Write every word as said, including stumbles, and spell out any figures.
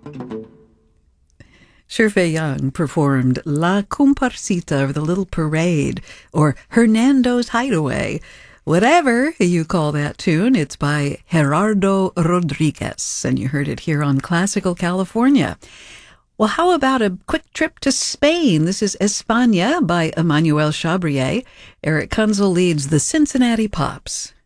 Shirvey Young performed La Comparsita, or The Little Parade, or Hernando's Hideaway. Whatever you call that tune, it's by Gerardo Rodriguez, and you heard it here on Classical California. Well, how about a quick trip to Spain? This is España by Emmanuel Chabrier. Eric Kunzel leads the Cincinnati Pops.